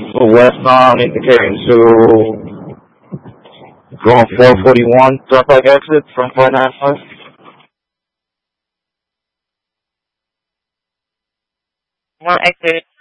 westbound indicating to going 441 Turnpike exit from 495. One exit